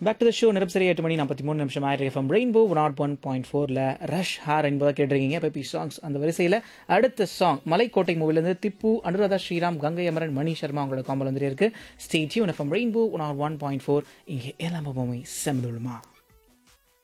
Back to the show நிரப் சரி 8 மணி 43 நிமிஷம் ஆயிரம் எஃப்எம் ரெயின்போ 101.4ல் ரஷ் ஹார் என்பதை கேட்டிருக்கீங்க பெப்பி சாங்ஸ். அந்த வரிசையில் அடுத்த சாங் மலைக்கோட்டை மூவிலேருந்து திப்பு, அனுராதா ஸ்ரீராம், கங்கை அமரன், மணி சர்மா அவங்களோட காம்பல் வந்துட்டு இருக்கு. Stay tune FM rainbow 101.4. இங்கே எல்லாமே செம்மதுமா.